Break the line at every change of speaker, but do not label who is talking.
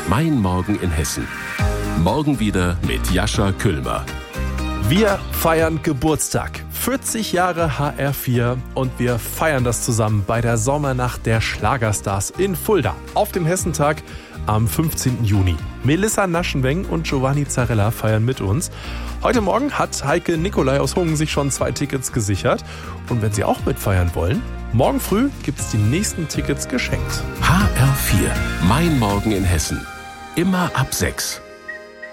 Mein Morgen in Hessen. Morgen wieder mit Jascha Küllmer.
Wir feiern Geburtstag. 40 Jahre HR4 und wir feiern das zusammen bei der Sommernacht der Schlagerstars in Fulda auf dem Hessentag am 15. Juni. Melissa Naschenweng und Giovanni Zarella feiern mit uns. Heute Morgen hat Heike Nikolai aus Hungen sich schon 2 Tickets gesichert. Und wenn Sie auch mitfeiern wollen, morgen früh gibt es die nächsten Tickets geschenkt.
HR4. Mein Morgen in Hessen. Immer ab 6.